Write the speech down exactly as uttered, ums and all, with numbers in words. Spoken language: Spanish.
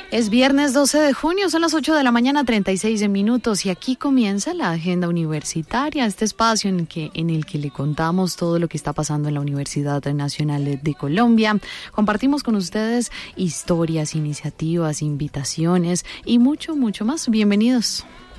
Es viernes doce de junio, son las ocho de la mañana, treinta y seis minutos, y aquí comienza la agenda universitaria, este espacio en el que, en el que le contamos todo lo que está pasando en la Universidad Nacional de Colombia. Compartimos con ustedes historias, iniciativas, invitaciones y mucho, mucho más. Bienvenidos.